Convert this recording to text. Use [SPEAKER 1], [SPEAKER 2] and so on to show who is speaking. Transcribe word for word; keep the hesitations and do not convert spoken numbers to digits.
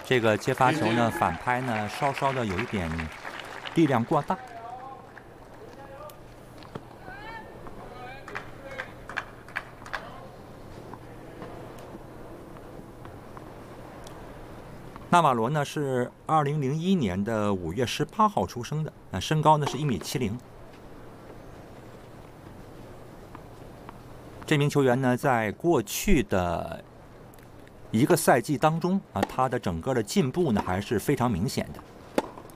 [SPEAKER 1] 这个接发球呢，反拍呢，稍稍的有一点力量过大。纳瓦罗呢是二零零一年的五月十八号出生的，那身高呢是一米七零。这名球员呢，在过去的一个赛季当中啊，他的整个的进步呢还是非常明显的。